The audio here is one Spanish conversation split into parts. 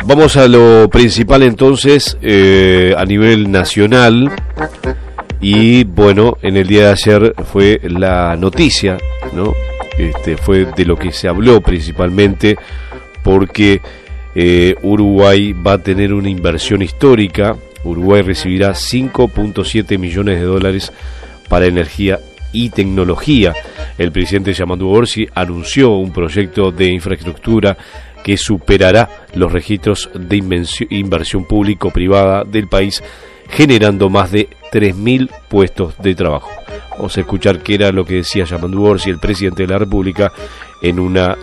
Vamos a lo principal entonces, a nivel nacional. Y bueno, en el día de ayer fue la noticia, ¿no? Fue de lo que se habló principalmente, porque Uruguay va a tener una inversión histórica. Uruguay recibirá 5.7 millones de dólares para energía y tecnología. El presidente Yamandu Orsi anunció un proyecto de infraestructura que superará los registros de inversión público-privada del país, generando más de 3.000 puestos de trabajo. Vamos a escuchar qué era lo que decía Yamandu Orsi, el presidente de la República, en una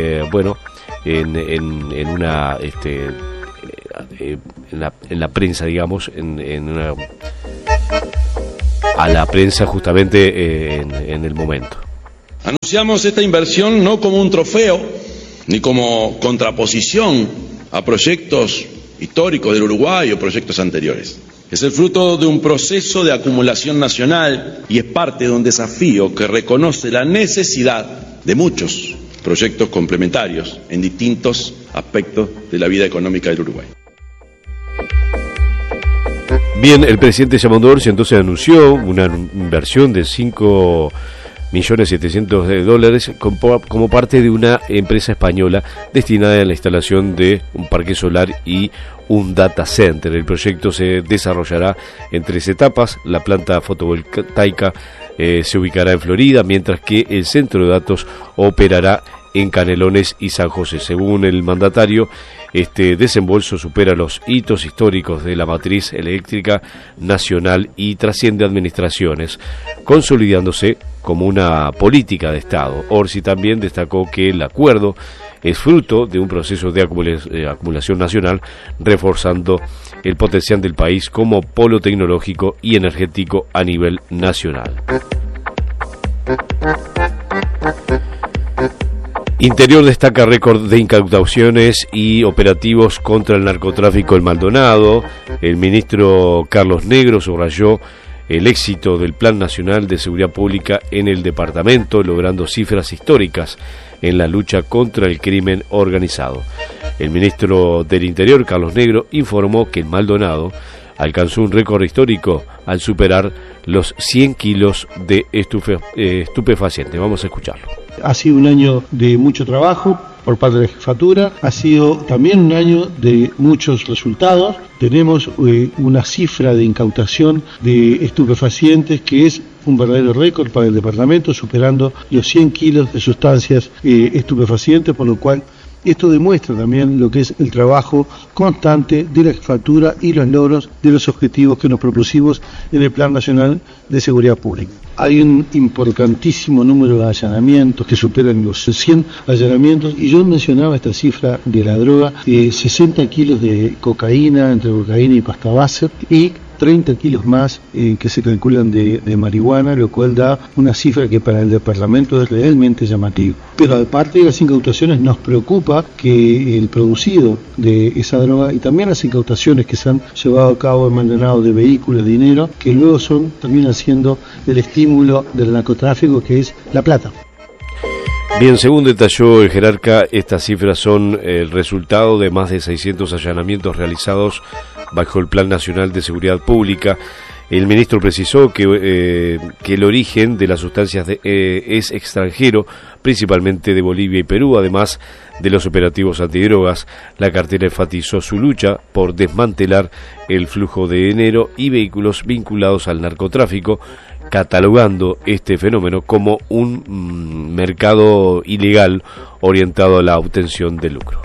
en la prensa, digamos, a la prensa justamente en el momento. Anunciamos esta inversión no como un trofeo ni como contraposición a proyectos históricos del Uruguay o proyectos anteriores. Es el fruto de un proceso de acumulación nacional y es parte de un desafío que reconoce la necesidad de muchos proyectos complementarios en distintos aspectos de la vida económica del Uruguay. Bien, el presidente Yamandu Orsi entonces anunció una inversión de 5.700.000 dólares como parte de una empresa española destinada a la instalación de un parque solar y un data center. El proyecto se desarrollará en 3 etapas. La planta fotovoltaica se ubicará en Florida, mientras que el centro de datos operará en Canelones y San José. Según el mandatario, este desembolso supera los hitos históricos de la matriz eléctrica nacional y trasciende administraciones, consolidándose como una política de Estado. Orsi también destacó que el acuerdo es fruto de un proceso de acumulación nacional, reforzando el potencial del país como polo tecnológico y energético a nivel nacional. Interior destaca récord de incautaciones y operativos contra el narcotráfico en Maldonado. El ministro Carlos Negro subrayó el éxito del Plan Nacional de Seguridad Pública en el departamento, logrando cifras históricas en la lucha contra el crimen organizado. El ministro del Interior, Carlos Negro, informó que en Maldonado alcanzó un récord histórico al superar los 100 kilos de estupefacientes. Vamos a escucharlo. Ha sido un año de mucho trabajo por parte de la jefatura, ha sido también un año de muchos resultados. Tenemos una cifra de incautación de estupefacientes que es un verdadero récord para el departamento, superando los 100 kilos de sustancias estupefacientes, por lo cual esto demuestra también lo que es el trabajo constante de la jefatura y los logros de los objetivos que nos propusimos en el Plan Nacional de Seguridad Pública. Hay un importantísimo número de allanamientos que superan los 100 allanamientos, y yo mencionaba esta cifra de la droga, 60 kilos de cocaína, entre cocaína y pasta base, y 30 kilos más que se calculan de marihuana, lo cual da una cifra que para el departamento es realmente llamativa. Pero aparte de las incautaciones, nos preocupa que el producido de esa droga y también las incautaciones que se han llevado a cabo en Maldonado de vehículos, de dinero, que luego terminan siendo el estímulo del narcotráfico, que es la plata. Bien, según detalló el jerarca, estas cifras son el resultado de más de 600 allanamientos realizados bajo el Plan Nacional de Seguridad Pública. El ministro precisó que el origen de las sustancias es extranjero, principalmente de Bolivia y Perú. Además de los operativos antidrogas, la cartera enfatizó su lucha por desmantelar el flujo de dinero y vehículos vinculados al narcotráfico, catalogando este fenómeno como un mercado ilegal orientado a la obtención de lucro.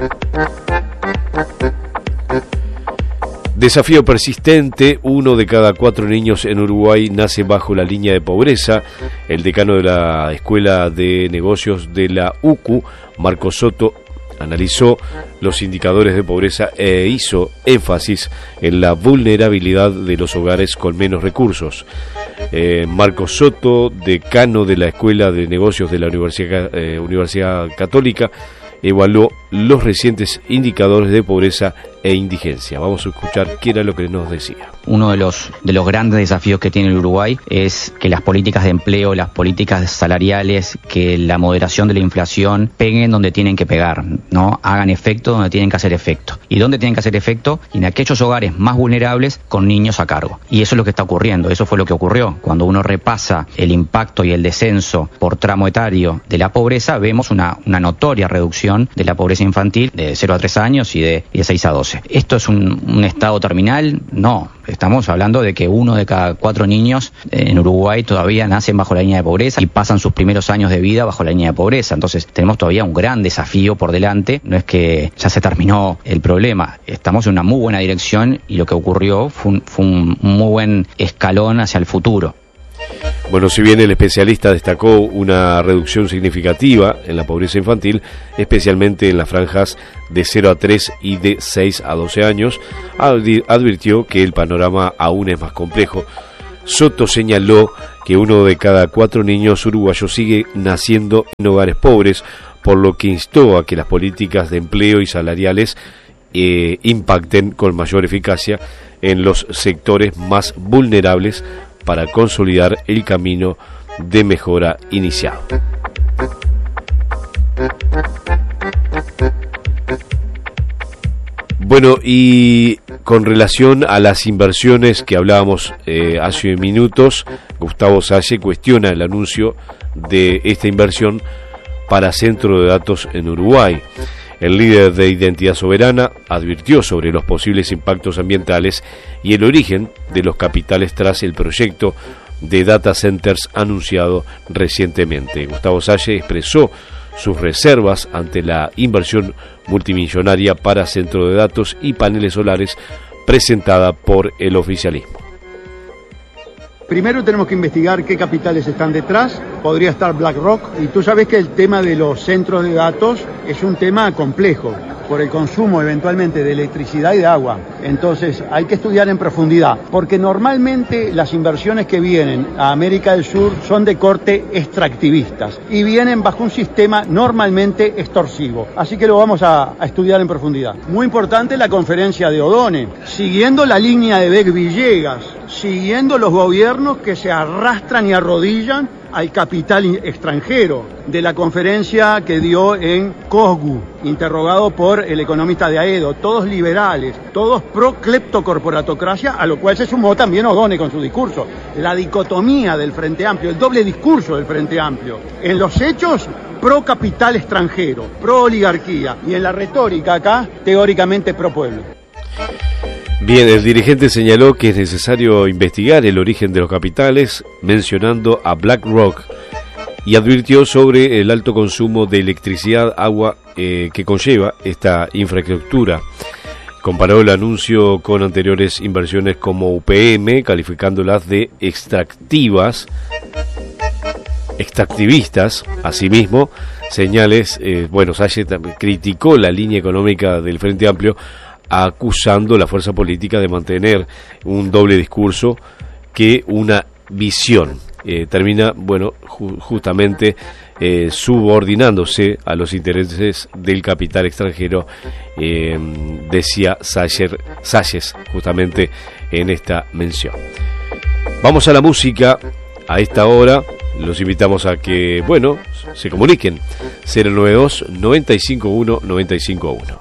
Desafío persistente: 1 de cada 4 niños en Uruguay nace bajo la línea de pobreza. El decano de la Escuela de Negocios de la UCU, Marcos Soto, analizó los indicadores de pobreza e hizo énfasis en la vulnerabilidad de los hogares con menos recursos. Marcos Soto, decano de la Escuela de Negocios de la Universidad Católica, evaluó los recientes indicadores de pobreza e indigencia. Vamos a escuchar qué era lo que nos decía. Uno de los grandes desafíos que tiene el Uruguay es que las políticas de empleo, las políticas salariales, que la moderación de la inflación peguen donde tienen que pegar, ¿no? Hagan efecto donde tienen que hacer efecto. ¿Y dónde tienen que hacer efecto? En aquellos hogares más vulnerables con niños a cargo. Y eso es lo que está ocurriendo, eso fue lo que ocurrió. Cuando uno repasa el impacto y el descenso por tramo etario de la pobreza, vemos una notoria reducción de la pobreza infantil de 0 a 3 años y de 6 a 12. ¿Esto es un estado terminal? No. Estamos hablando de que 1 de cada 4 niños en Uruguay todavía nacen bajo la línea de pobreza y pasan sus primeros años de vida bajo la línea de pobreza. Entonces tenemos todavía un gran desafío por delante. No es que ya se terminó el problema. Estamos en una muy buena dirección y lo que ocurrió fue un muy buen escalón hacia el futuro. Bueno, si bien el especialista destacó una reducción significativa en la pobreza infantil, especialmente en las franjas de 0 a 3 y de 6 a 12 años, advirtió que el panorama aún es más complejo. Soto señaló que 1 de cada 4 niños uruguayos sigue naciendo en hogares pobres, por lo que instó a que las políticas de empleo y salariales impacten con mayor eficacia en los sectores más vulnerables para consolidar el camino de mejora iniciado. Bueno, y con relación a las inversiones que hablábamos hace minutos, Gustavo Salle cuestiona el anuncio de esta inversión para centro de datos en Uruguay. El líder de Identidad Soberana advirtió sobre los posibles impactos ambientales y el origen de los capitales tras el proyecto de data centers anunciado recientemente. Gustavo Salle expresó sus reservas ante la inversión multimillonaria para centro de datos y paneles solares presentada por el oficialismo. Primero tenemos que investigar qué capitales están detrás, podría estar BlackRock, y tú sabes que el tema de los centros de datos es un tema complejo, por el consumo eventualmente de electricidad y de agua. Entonces hay que estudiar en profundidad, porque normalmente las inversiones que vienen a América del Sur son de corte extractivistas y vienen bajo un sistema normalmente extorsivo. Así que lo vamos a estudiar en profundidad. Muy importante la conferencia de Odone, siguiendo la línea de Beck Villegas, siguiendo los gobiernos que se arrastran y arrodillan al capital extranjero, de la conferencia que dio en COSGU, interrogado por el economista de AEDO, todos liberales, todos pro cleptocorporatocracia, a lo cual se sumó también Odone con su discurso. La dicotomía del Frente Amplio, el doble discurso del Frente Amplio. En los hechos, pro capital extranjero, pro oligarquía, y en la retórica acá, teóricamente pro pueblo. Bien, el dirigente señaló que es necesario investigar el origen de los capitales, mencionando a BlackRock, y advirtió sobre el alto consumo de electricidad, agua que conlleva esta infraestructura. Comparó el anuncio con anteriores inversiones como UPM, calificándolas de extractivistas. Asimismo, Salle criticó la línea económica del Frente Amplio, acusando la fuerza política de mantener un doble discurso que una visión. Termina, justamente subordinándose a los intereses del capital extranjero, decía Salles justamente en esta mención. Vamos a la música a esta hora. Los invitamos a que, se comuniquen. 092 951 951.